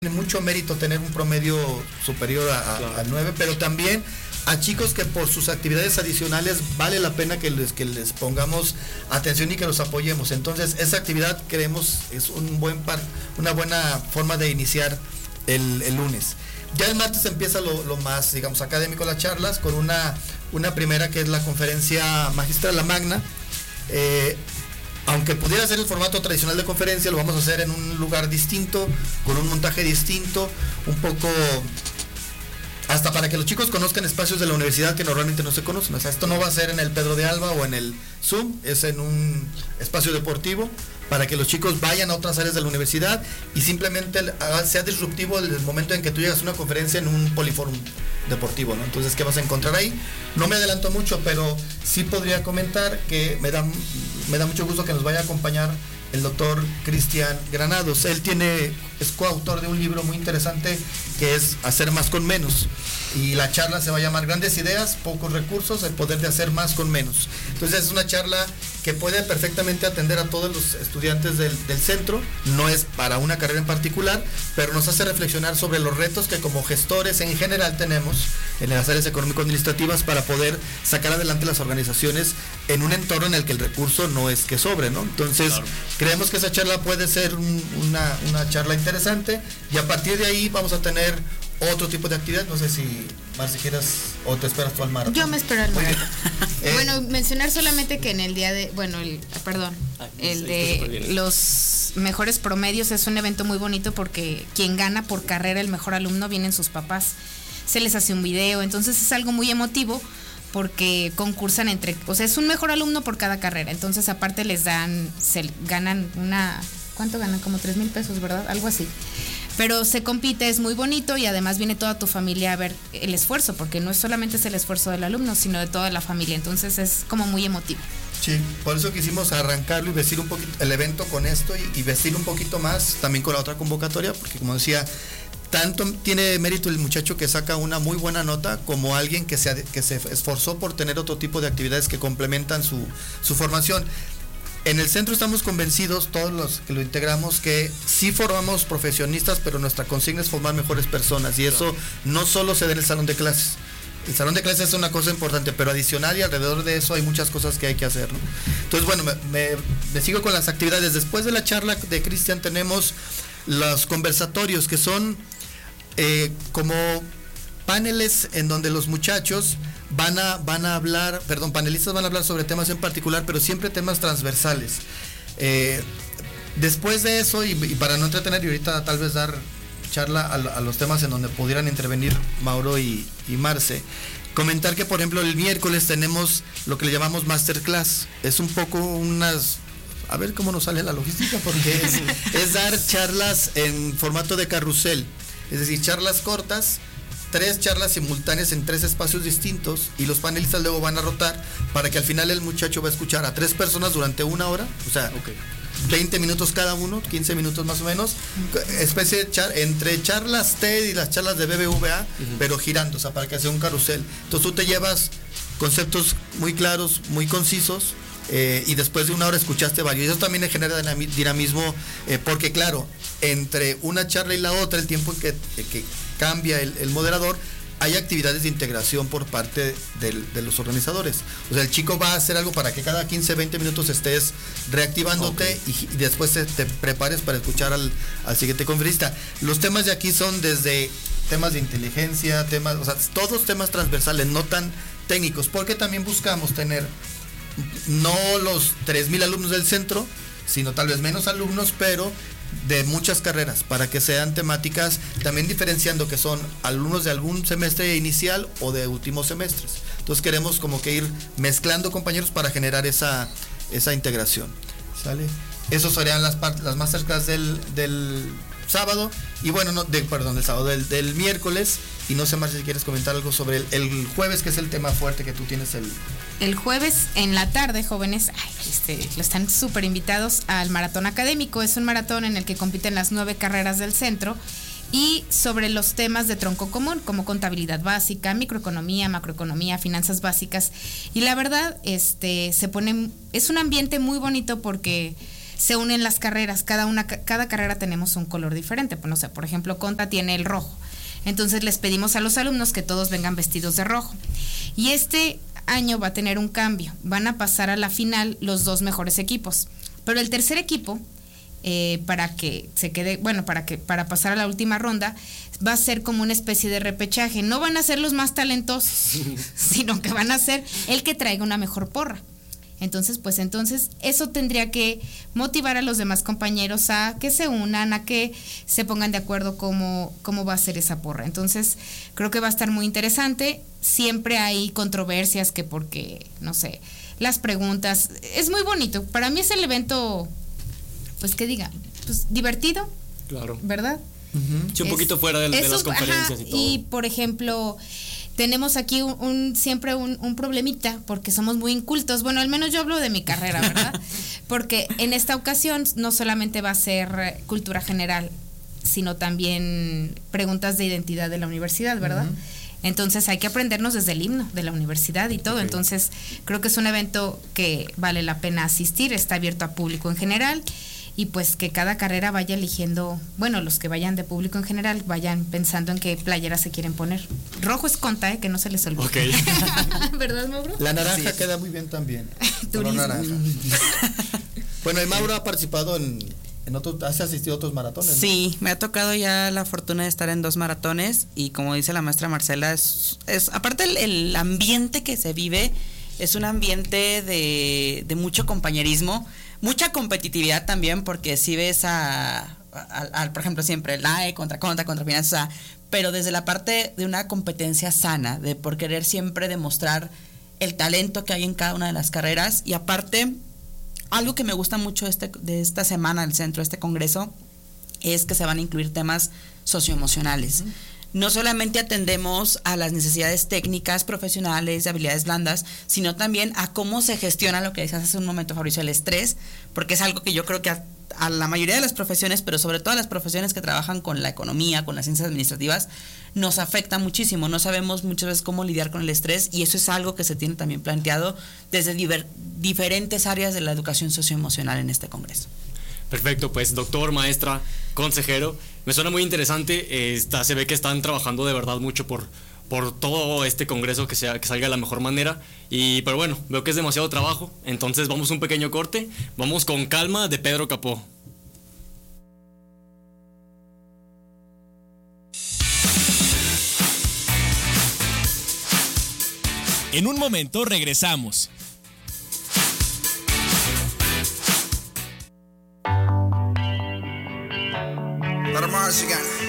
tiene mucho mérito tener un promedio superior a 9, pero también a chicos que por sus actividades adicionales vale la pena que les pongamos atención y que los apoyemos. Entonces, esa actividad creemos es una buena forma de iniciar el lunes. Ya el martes empieza lo más, digamos, académico, las charlas, con una primera que es la conferencia magistral, la magna. Aunque pudiera ser el formato tradicional de conferencia, lo vamos a hacer en un lugar distinto, con un montaje distinto, un poco hasta para que los chicos conozcan espacios de la universidad que normalmente no se conocen. O sea, esto no va a ser en el Pedro de Alba o en el Zoom, es en un espacio deportivo para que los chicos vayan a otras áreas de la universidad y simplemente sea disruptivo el momento en que tú llegas a una conferencia en un poliforum deportivo, ¿no? Entonces, ¿qué vas a encontrar ahí? No me adelanto mucho, pero sí podría comentar que me da mucho gusto que nos vaya a acompañar el doctor Cristian Granados. Él es coautor de un libro muy interesante que es Hacer más con menos. Y la charla se va a llamar Grandes Ideas, Pocos Recursos, el poder de hacer más con menos. Entonces es una charla que puede perfectamente atender a todos los estudiantes del centro, no es para una carrera en particular, pero nos hace reflexionar sobre los retos que como gestores en general tenemos en las áreas económico-administrativas para poder sacar adelante las organizaciones en un entorno en el que el recurso no es que sobre, ¿no? Entonces, claro, creemos que esa charla puede ser una charla interesante y a partir de ahí vamos a tener otro tipo de actividad. No sé si, Marci, quieras o te esperas tú al maratón. Yo me espero al maratón. Bueno, mencionar solamente que en el día de, el de los mejores promedios es un evento muy bonito porque quien gana por carrera el mejor alumno vienen sus papás, se les hace un video, entonces es algo muy emotivo porque concursan es un mejor alumno por cada carrera, entonces aparte ganan ¿cuánto ganan? Como 3,000 pesos, ¿verdad? Algo así. Pero se compite, es muy bonito y además viene toda tu familia a ver el esfuerzo, porque no solamente es el esfuerzo del alumno, sino de toda la familia, entonces es como muy emotivo. Sí, por eso quisimos arrancarlo y vestir un poquito el evento con esto y vestir un poquito más también con la otra convocatoria, porque como decía, tanto tiene mérito el muchacho que saca una muy buena nota como alguien que se esforzó por tener otro tipo de actividades que complementan su formación. En el centro estamos convencidos, todos los que lo integramos, que sí formamos profesionistas, pero nuestra consigna es formar mejores personas y eso no solo se da en el salón de clases. El salón de clases es una cosa importante, pero adicional y alrededor de eso hay muchas cosas que hay que hacer, ¿no? Entonces, bueno, me sigo con las actividades. Después de la charla de Cristian tenemos los conversatorios, que son como paneles en donde los muchachos panelistas van a hablar sobre temas en particular, pero siempre temas transversales. Después de eso, y para no entretener y ahorita tal vez dar charla a los temas en donde pudieran intervenir Mauro y Marce, comentar que, por ejemplo, el miércoles tenemos lo que le llamamos masterclass. Es un poco a ver cómo nos sale la logística, porque es dar charlas en formato de carrusel, es decir, charlas cortas, 3 charlas simultáneas en 3 espacios distintos y los panelistas luego van a rotar para que al final el muchacho va a escuchar a 3 personas durante 1 hora, o sea, 20 minutos cada uno, 15 minutos más o menos, especie de entre charlas TED y las charlas de BBVA, pero girando, o sea, para que sea un carrusel. Entonces tú te llevas conceptos muy claros, muy concisos, y después de 1 hora escuchaste varios. Y eso también genera dinamismo, porque claro, entre una charla y la otra, el tiempo en que cambia el moderador, hay actividades de integración por parte de los organizadores. O sea, el chico va a hacer algo para que cada 15, 20 minutos estés reactivándote, y después te prepares para escuchar al siguiente conferencista. Los temas de aquí son desde temas de inteligencia, o sea, todos temas transversales, no tan técnicos, porque también buscamos tener no los 3,000 alumnos del centro, sino tal vez menos alumnos, pero de muchas carreras, para que sean temáticas, también diferenciando que son alumnos de algún semestre inicial o de últimos semestres. Entonces queremos como que ir mezclando compañeros para generar esa integración. ¿Sale? Esos serían las masterclass del sábado, y bueno, del sábado, del miércoles. Y no sé más si quieres comentar algo sobre el jueves, que es el tema fuerte que tú tienes el jueves en la tarde, jóvenes, están súper invitados al maratón académico. Es un maratón en el que compiten las 9 carreras del centro y sobre los temas de tronco común, como contabilidad básica, microeconomía, macroeconomía, finanzas básicas. Y la verdad, es un ambiente muy bonito porque se unen las carreras, cada carrera tenemos un color diferente, pues no sé, por ejemplo, Conta tiene el rojo. Entonces les pedimos a los alumnos que todos vengan vestidos de rojo. Y este año va a tener un cambio, van a pasar a la final los 2 mejores equipos, pero el tercer equipo, para que se quede, bueno, para pasar a la última ronda, va a ser como una especie de repechaje. No van a ser los más talentosos, sino que van a ser el que traiga una mejor porra. Entonces eso tendría que motivar a los demás compañeros a que se unan, a que se pongan de acuerdo cómo va a ser esa porra. Entonces, creo que va a estar muy interesante. Siempre hay controversias que porque, no sé, las preguntas. Es muy bonito. Para mí es el evento, pues, ¿qué diga? Pues, divertido. Claro. ¿Verdad? Uh-huh. Sí, un poquito fuera de las conferencias y todo. Y, por ejemplo, tenemos aquí siempre un problemita porque somos muy incultos. Bueno, al menos yo hablo de mi carrera, ¿verdad? Porque en esta ocasión no solamente va a ser cultura general, sino también preguntas de identidad de la universidad, ¿verdad? Uh-huh. Entonces hay que aprendernos desde el himno de la universidad y todo. Okay. Entonces creo que es un evento que vale la pena asistir, está abierto a público en general. Y pues que cada carrera vaya eligiendo, bueno, los que vayan de público en general vayan pensando en qué playera se quieren poner. Rojo es Conta, que no se les olvide. Okay. ¿Verdad, Mauro? La naranja queda muy bien también. Turismo. Naranja. Bueno, y Mauro ha participado has asistido a otros maratones, ¿no? Sí, me ha tocado ya la fortuna de estar en 2 maratones y como dice la maestra Marcela, es aparte el ambiente que se vive, es un ambiente de mucho compañerismo, mucha competitividad también, porque si ves por ejemplo, siempre el AE contra Conta, contra Finanzas, pero desde la parte de una competencia sana, de por querer siempre demostrar el talento que hay en cada una de las carreras. Y aparte, algo que me gusta mucho de esta semana del centro, este congreso, es que se van a incluir temas socioemocionales. Uh-huh. No solamente atendemos a las necesidades técnicas, profesionales, de habilidades blandas, sino también a cómo se gestiona lo que decías hace un momento, Fabricio, el estrés, porque es algo que yo creo que a la mayoría de las profesiones, pero sobre todo a las profesiones que trabajan con la economía, con las ciencias administrativas, nos afecta muchísimo. No sabemos muchas veces cómo lidiar con el estrés y eso es algo que se tiene también planteado desde diferentes áreas de la educación socioemocional en este congreso. Perfecto, pues doctor, maestra, consejero, me suena muy interesante. Se ve que están trabajando de verdad mucho por todo este congreso que salga de la mejor manera. Pero bueno, veo que es demasiado trabajo, entonces vamos a un pequeño corte. Vamos con Calma de Pedro Capó. En un momento regresamos.